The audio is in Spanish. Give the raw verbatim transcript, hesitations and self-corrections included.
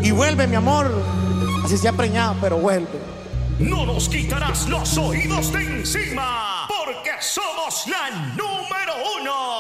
Y vuelve, mi amor. Así se ha preñado, pero vuelve. No nos quitarás los oídos de encima, porque somos la número uno.